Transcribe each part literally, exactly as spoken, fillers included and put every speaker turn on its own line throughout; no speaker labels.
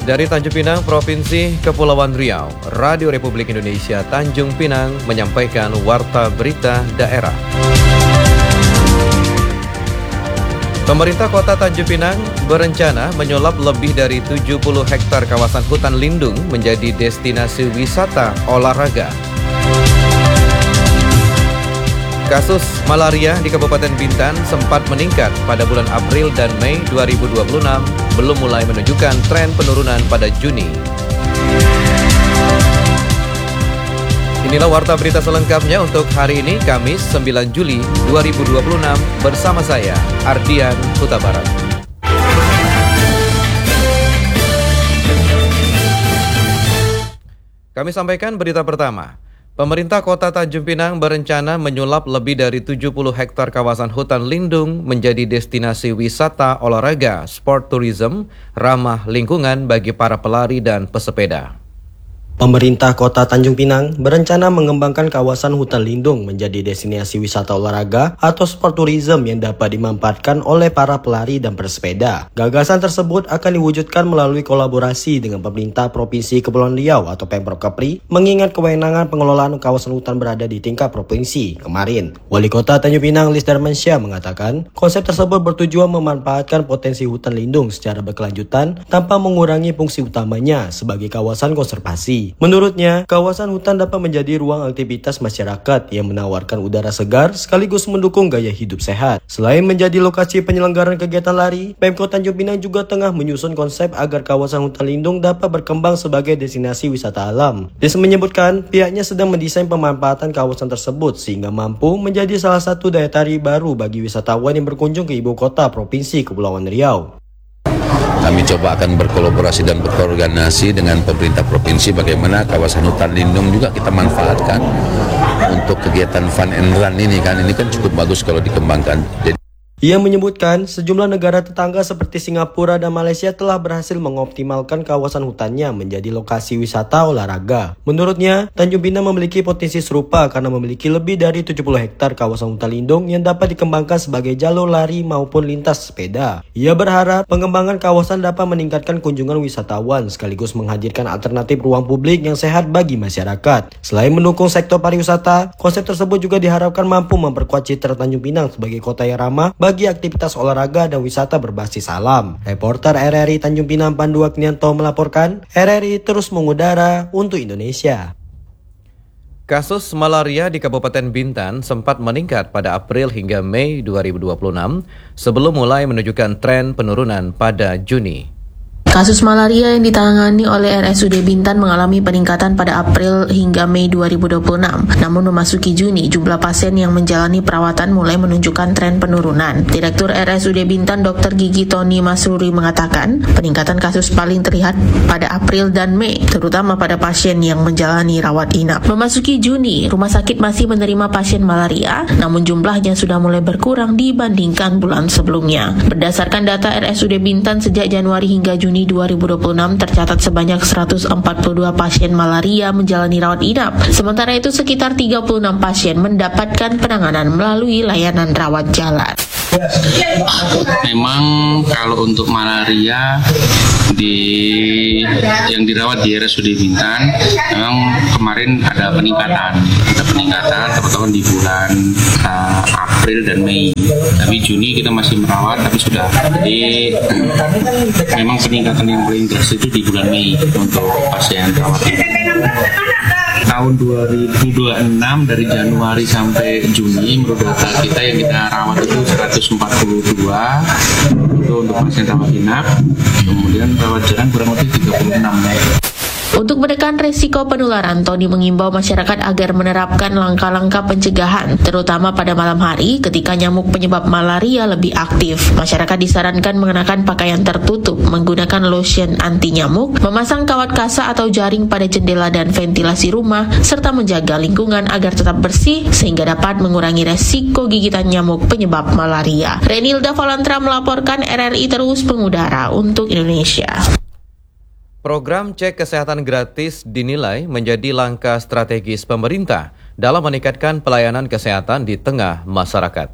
Dari Tanjung Pinang, Provinsi Kepulauan Riau, Radio Republik Indonesia Tanjung Pinang menyampaikan Warta Berita Daerah. Pemerintah Kota Tanjung Pinang berencana menyulap lebih dari tujuh puluh hektar kawasan hutan lindung menjadi destinasi wisata olahraga. Kasus malaria di Kabupaten Bintan sempat meningkat pada bulan April dan Mei dua ribu dua puluh enam, belum mulai menunjukkan tren penurunan pada Juni. Inilah warta berita selengkapnya untuk hari ini, Kamis sembilan Juli dua ribu dua puluh enam, bersama saya, Ardian Huta Barat. Kami sampaikan berita pertama. Pemerintah Kota Tanjung Pinang berencana menyulap lebih dari tujuh puluh hektar kawasan hutan lindung menjadi destinasi wisata olahraga, sport tourism, ramah lingkungan bagi para pelari dan pesepeda.
Pemerintah Kota Tanjung Pinang berencana mengembangkan kawasan hutan lindung menjadi destinasi wisata olahraga atau sport tourism yang dapat dimanfaatkan oleh para pelari dan bersepeda. Gagasan tersebut akan diwujudkan melalui kolaborasi dengan pemerintah Provinsi Kepulauan Riau atau Pemprov Kepri, mengingat kewenangan pengelolaan kawasan hutan berada di tingkat provinsi. Kemarin, Wali Kota Tanjung Pinang Lis Darmansyah mengatakan, konsep tersebut bertujuan memanfaatkan potensi hutan lindung secara berkelanjutan tanpa mengurangi fungsi utamanya sebagai kawasan konservasi. Menurutnya, kawasan hutan dapat menjadi ruang aktivitas masyarakat yang menawarkan udara segar sekaligus mendukung gaya hidup sehat. Selain menjadi lokasi penyelenggaraan kegiatan lari, Pemkot Tanjung Pinang juga tengah menyusun konsep agar kawasan hutan lindung dapat berkembang sebagai destinasi wisata alam. Dia menyebutkan pihaknya sedang mendesain pemanfaatan kawasan tersebut sehingga mampu menjadi salah satu daya tarik baru bagi wisatawan yang berkunjung ke ibu kota Provinsi Kepulauan Riau.
Kami coba akan berkolaborasi dan berkoordinasi dengan pemerintah provinsi bagaimana kawasan hutan lindung juga kita manfaatkan untuk kegiatan fun and run ini kan ini kan cukup bagus kalau dikembangkan. Jadi
ia menyebutkan sejumlah negara tetangga seperti Singapura dan Malaysia telah berhasil mengoptimalkan kawasan hutannya menjadi lokasi wisata olahraga. Menurutnya, Tanjung Pinang memiliki potensi serupa karena memiliki lebih dari tujuh puluh hektar kawasan hutan lindung yang dapat dikembangkan sebagai jalur lari maupun lintas sepeda. Ia berharap pengembangan kawasan dapat meningkatkan kunjungan wisatawan sekaligus menghadirkan alternatif ruang publik yang sehat bagi masyarakat. Selain mendukung sektor pariwisata, konsep tersebut juga diharapkan mampu memperkuat citra Tanjung Pinang sebagai kota yang ramah bagi aktivitas olahraga dan wisata berbasis alam. Reporter R R I Tanjung Pinang Pandu Agnianto melaporkan, R R I terus mengudara untuk Indonesia.
Kasus malaria di Kabupaten Bintan sempat meningkat pada April hingga Mei dua ribu dua puluh enam sebelum mulai menunjukkan tren penurunan pada Juni.
Kasus malaria yang ditangani oleh R S U D Bintan mengalami peningkatan pada April hingga Mei dua ribu dua puluh enam. Namun memasuki Juni, jumlah pasien yang menjalani perawatan mulai menunjukkan tren penurunan. Direktur R S U D Bintan Dokter Gigi Tony Masruri mengatakan, peningkatan kasus paling terlihat pada April dan Mei, terutama pada pasien yang menjalani rawat inap. Memasuki Juni, rumah sakit masih menerima pasien malaria, namun jumlahnya sudah mulai berkurang dibandingkan bulan sebelumnya. Berdasarkan data R S U D Bintan sejak Januari hingga Juni dua ribu dua puluh enam tercatat sebanyak seratus empat puluh dua pasien malaria menjalani rawat inap. Sementara itu sekitar tiga puluh enam pasien mendapatkan penanganan melalui layanan rawat jalan.
Memang kalau untuk malaria di yang dirawat di R S U D Bintan memang kemarin ada peningkatan, ada peningkatan terutama di bulan uh, April dan Mei. Tapi Juni kita masih merawat, tapi sudah. Jadi memang peningkatan yang paling drastis itu di bulan Mei untuk pasien rawat inap. Tahun dua ribu dua puluh enam dari Januari sampai Juni menurut data kita yang kita rawat itu seratus empat puluh dua itu untuk pasien rawat inap, kemudian rawat jalan kurang lebih tiga puluh enam.
Untuk menekan resiko penularan, Tony mengimbau masyarakat agar menerapkan langkah-langkah pencegahan, terutama pada malam hari ketika nyamuk penyebab malaria lebih aktif. Masyarakat disarankan mengenakan pakaian tertutup, menggunakan lotion anti nyamuk, memasang kawat kasa atau jaring pada jendela dan ventilasi rumah, serta menjaga lingkungan agar tetap bersih sehingga dapat mengurangi resiko gigitan nyamuk penyebab malaria. Renilda Valantra melaporkan, R R I terus mengudara untuk Indonesia.
Program cek kesehatan gratis dinilai menjadi langkah strategis pemerintah dalam meningkatkan pelayanan kesehatan di tengah masyarakat.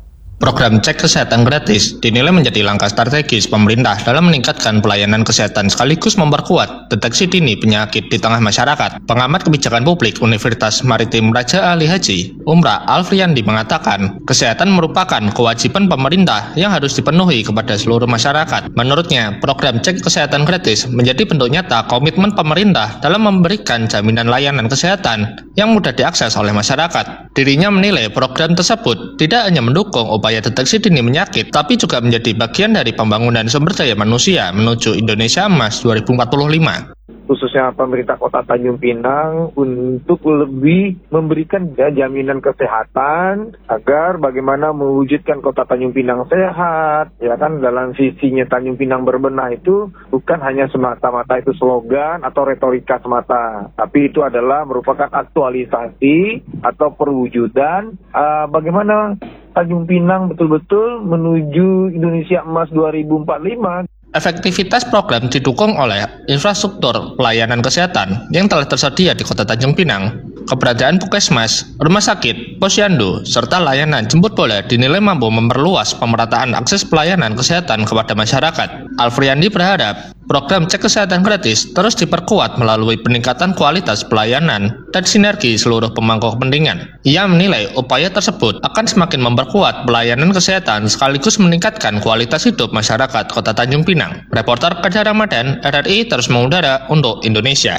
Program cek kesehatan gratis dinilai menjadi langkah strategis pemerintah dalam meningkatkan pelayanan kesehatan sekaligus memperkuat deteksi dini penyakit di tengah masyarakat. Pengamat kebijakan publik Universitas Maritim Raja Ali Haji, Umrah Alfriandi mengatakan, kesehatan merupakan kewajiban pemerintah yang harus dipenuhi kepada seluruh masyarakat. Menurutnya, program cek kesehatan gratis menjadi bentuk nyata komitmen pemerintah dalam memberikan jaminan layanan kesehatan yang mudah diakses oleh masyarakat. Dirinya menilai program tersebut tidak hanya mendukung upaya deteksi dini penyakit, tapi juga menjadi bagian dari pembangunan sumber daya manusia menuju Indonesia Emas dua ribu empat puluh lima.
Khususnya pemerintah Kota Tanjung Pinang untuk lebih memberikan jaminan kesehatan agar bagaimana mewujudkan Kota Tanjung Pinang sehat, ya kan, dalam visinya Tanjung Pinang berbenah itu bukan hanya semata-mata itu slogan atau retorika semata, tapi itu adalah merupakan aktualisasi atau perwujudan uh, bagaimana Tanjung Pinang betul-betul menuju Indonesia Emas dua ribu empat puluh lima.
Efektivitas program didukung oleh infrastruktur pelayanan kesehatan yang telah tersedia di Kota Tanjung Pinang. Keberadaan puskesmas, rumah sakit, posyandu, serta layanan jemput bola dinilai mampu memperluas pemerataan akses pelayanan kesehatan kepada masyarakat. Alfriandi berharap program cek kesehatan gratis terus diperkuat melalui peningkatan kualitas pelayanan dan sinergi seluruh pemangku kepentingan. Ia menilai upaya tersebut akan semakin memperkuat pelayanan kesehatan sekaligus meningkatkan kualitas hidup masyarakat Kota Tanjung Pinang. Reporter Kajar Ramadan, R R I terus mengudara untuk Indonesia.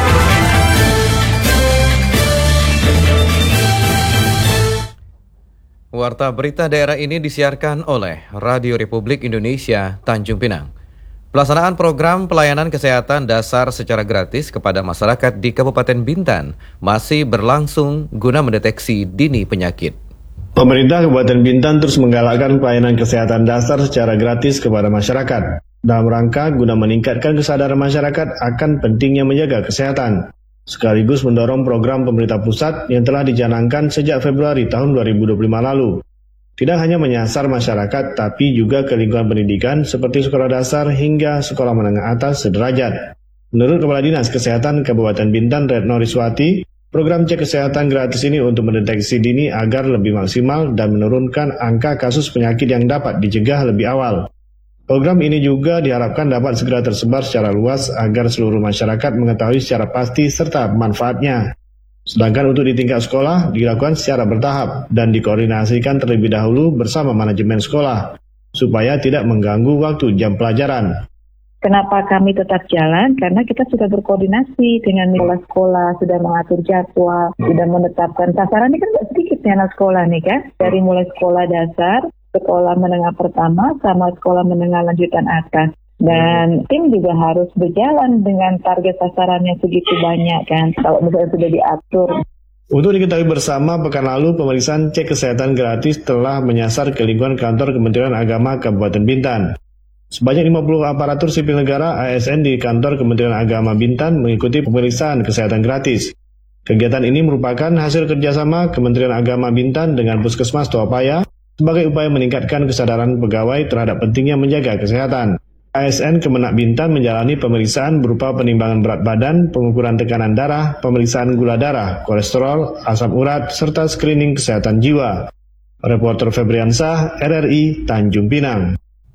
Warta berita daerah ini disiarkan oleh Radio Republik Indonesia Tanjung Pinang. Pelaksanaan program pelayanan kesehatan dasar secara gratis kepada masyarakat di Kabupaten Bintan masih berlangsung guna mendeteksi dini penyakit.
Pemerintah Kabupaten Bintan terus menggalakkan pelayanan kesehatan dasar secara gratis kepada masyarakat dalam rangka guna meningkatkan kesadaran masyarakat akan pentingnya menjaga kesehatan, sekaligus mendorong program pemerintah pusat yang telah dicanangkan sejak Februari tahun dua ribu dua puluh lima lalu. Tidak hanya menyasar masyarakat, tapi juga ke lingkungan pendidikan seperti sekolah dasar hingga sekolah menengah atas sederajat. Menurut Kepala Dinas Kesehatan Kabupaten Bintan, Retno Riswati, program cek kesehatan gratis ini untuk mendeteksi dini agar lebih maksimal dan menurunkan angka kasus penyakit yang dapat dicegah lebih awal. Program ini juga diharapkan dapat segera tersebar secara luas agar seluruh masyarakat mengetahui secara pasti serta manfaatnya. Sedangkan untuk di tingkat sekolah dilakukan secara bertahap dan dikoordinasikan terlebih dahulu bersama manajemen sekolah supaya tidak mengganggu waktu jam pelajaran.
Kenapa kami tetap jalan? Karena kita sudah berkoordinasi dengan sekolah-sekolah, sudah mengatur jadwal, sudah menetapkan sasaran. Ini kan tidak sedikit ya anak sekolah nih kan, dari mulai sekolah dasar, sekolah menengah pertama, sama sekolah menengah lanjutan atas. Dan tim juga harus berjalan dengan target sasarannya segitu banyak kan, kalau misalnya sudah diatur.
Untuk diketahui bersama, pekan lalu pemeriksaan cek kesehatan gratis telah menyasar ke lingkungan kantor Kementerian Agama Kabupaten Bintan. Sebanyak lima puluh aparatur sipil negara A S N di kantor Kementerian Agama Bintan mengikuti pemeriksaan kesehatan gratis. Kegiatan ini merupakan hasil kerjasama Kementerian Agama Bintan dengan Puskesmas Tuapaya sebagai upaya meningkatkan kesadaran pegawai terhadap pentingnya menjaga kesehatan. A S N Kemenak Bintan menjalani pemeriksaan berupa penimbangan berat badan, pengukuran tekanan darah, pemeriksaan gula darah, kolesterol, asam urat, serta screening kesehatan jiwa. Reporter Febriansah, R R I, Tanjung Pinang.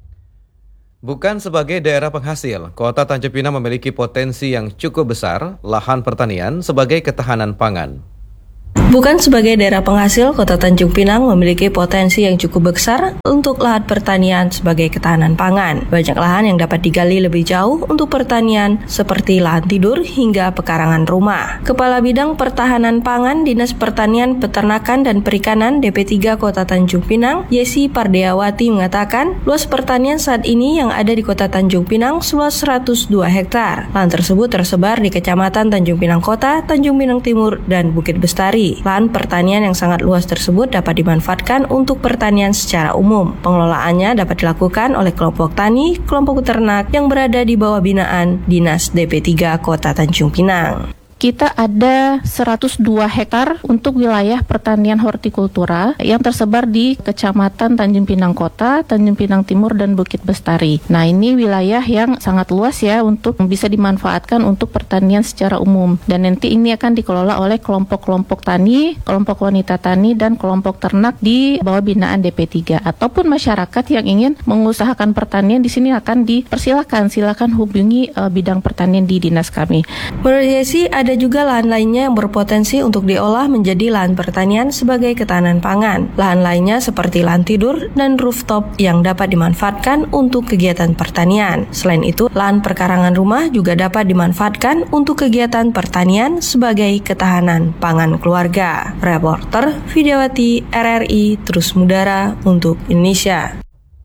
Bukan sebagai daerah penghasil, Kota Tanjung Pinang memiliki potensi yang cukup besar lahan pertanian sebagai ketahanan pangan.
Bukan sebagai daerah penghasil, Kota Tanjung Pinang memiliki potensi yang cukup besar untuk lahan pertanian sebagai ketahanan pangan. Banyak lahan yang dapat digali lebih jauh untuk pertanian seperti lahan tidur hingga pekarangan rumah. Kepala Bidang Pertahanan Pangan Dinas Pertanian, Peternakan dan Perikanan D P tiga Kota Tanjung Pinang, Yesi Pardeawati mengatakan, luas pertanian saat ini yang ada di Kota Tanjung Pinang seluas seratus dua hektar. Lahan tersebut tersebar di Kecamatan Tanjung Pinang Kota, Tanjung Pinang Timur, dan Bukit Bestari. Lahan pertanian yang sangat luas tersebut dapat dimanfaatkan untuk pertanian secara umum. Pengelolaannya dapat dilakukan oleh kelompok tani, kelompok peternak yang berada di bawah binaan Dinas D P tiga Kota Tanjung Pinang.
kita ada seratus dua hektar untuk wilayah pertanian hortikultura yang tersebar di Kecamatan Tanjung Pinang Kota, Tanjung Pinang Timur, dan Bukit Bestari. Nah, ini wilayah yang sangat luas ya untuk bisa dimanfaatkan untuk pertanian secara umum. Dan nanti ini akan dikelola oleh kelompok-kelompok tani, kelompok wanita tani, dan kelompok ternak di bawah binaan D P tiga. Ataupun masyarakat yang ingin mengusahakan pertanian di sini akan dipersilakan, silakan hubungi uh, bidang pertanian di dinas kami.
Menurut Yesi, ada juga lahan lainnya yang berpotensi untuk diolah menjadi lahan pertanian sebagai ketahanan pangan. Lahan lainnya seperti lahan tidur dan rooftop yang dapat dimanfaatkan untuk kegiatan pertanian. Selain itu, lahan perkarangan rumah juga dapat dimanfaatkan untuk kegiatan pertanian sebagai ketahanan pangan keluarga. Reporter Vidyawati R R I terus mengudara untuk Indonesia.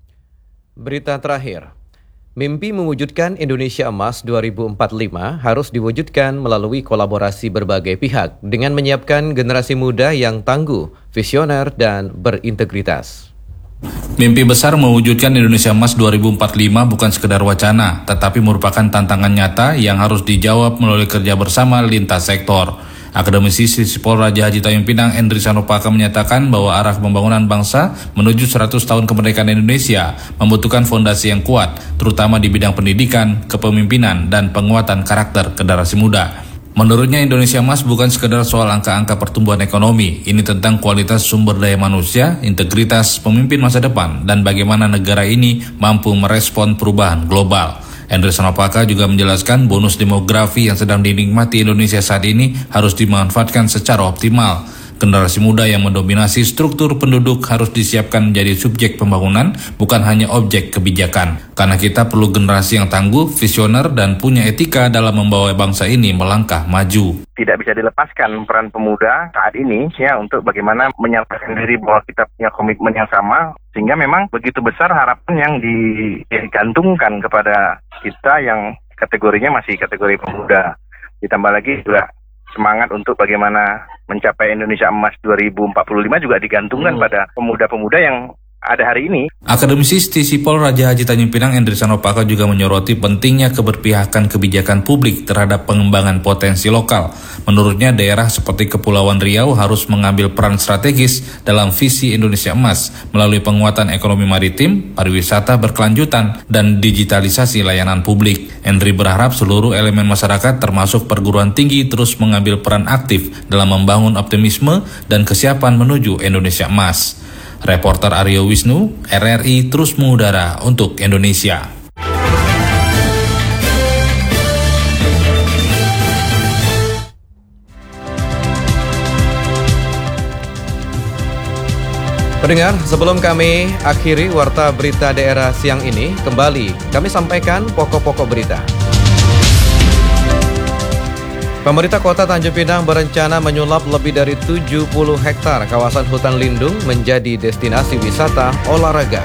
Berita terakhir. Mimpi mewujudkan Indonesia Emas dua ribu empat puluh lima harus diwujudkan melalui kolaborasi berbagai pihak dengan menyiapkan generasi muda yang tangguh, visioner, dan berintegritas.
Mimpi besar mewujudkan Indonesia Emas dua ribu empat puluh lima bukan sekedar wacana, tetapi merupakan tantangan nyata yang harus dijawab melalui kerja bersama lintas sektor. Akademisi Sipol Raja Haji Tanjung Pinang Endri Sanopaka menyatakan bahwa arah pembangunan bangsa menuju seratus tahun kemerdekaan Indonesia membutuhkan fondasi yang kuat, terutama di bidang pendidikan, kepemimpinan, dan penguatan karakter generasi muda. Menurutnya, Indonesia Emas bukan sekedar soal angka-angka pertumbuhan ekonomi, ini tentang kualitas sumber daya manusia, integritas pemimpin masa depan, dan bagaimana negara ini mampu merespon perubahan global. Endri Sanopaka juga menjelaskan bonus demografi yang sedang dinikmati Indonesia saat ini harus dimanfaatkan secara optimal. Generasi muda yang mendominasi struktur penduduk harus disiapkan menjadi subjek pembangunan, bukan hanya objek kebijakan. Karena kita perlu generasi yang tangguh, visioner, dan punya etika dalam membawa bangsa ini melangkah maju.
Tidak bisa dilepaskan peran pemuda saat ini ya untuk bagaimana menyatakan diri bahwa kita punya komitmen yang sama, sehingga memang begitu besar harapan yang digantungkan kepada kita yang kategorinya masih kategori pemuda. Ditambah lagi juga semangat untuk bagaimana mencapai Indonesia Emas dua ribu empat puluh lima juga digantungkan hmm. pada pemuda-pemuda yang ada hari ini.
Akademisi Sipol Raja Haji Tanjung Pinang Endri Sanopaka juga menyoroti pentingnya keberpihakan kebijakan publik terhadap pengembangan potensi lokal. Menurutnya, daerah seperti Kepulauan Riau harus mengambil peran strategis dalam visi Indonesia Emas melalui penguatan ekonomi maritim, pariwisata berkelanjutan, dan digitalisasi layanan publik. Endri berharap seluruh elemen masyarakat termasuk perguruan tinggi terus mengambil peran aktif dalam membangun optimisme dan kesiapan menuju Indonesia Emas. Reporter Aryo Wisnu, R R I terus mengudara untuk Indonesia.
Pendengar, sebelum kami akhiri Warta Berita Daerah siang ini, kembali kami sampaikan pokok-pokok berita. Pemerintah Kota Tanjung Pinang berencana menyulap lebih dari tujuh puluh hektar kawasan hutan lindung menjadi destinasi wisata olahraga.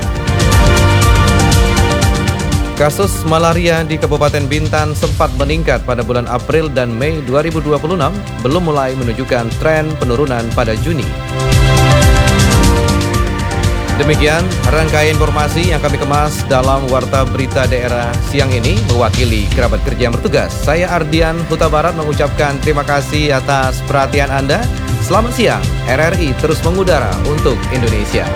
Kasus malaria di Kabupaten Bintan sempat meningkat pada bulan April dan Mei dua ribu dua puluh enam, belum mulai menunjukkan tren penurunan pada Juni. Demikian rangkaian informasi yang kami kemas dalam Warta Berita Daerah siang ini. Mewakili kerabat kerja yang bertugas, saya Ardian Huta Barat mengucapkan terima kasih atas perhatian Anda. Selamat siang, R R I terus mengudara untuk Indonesia.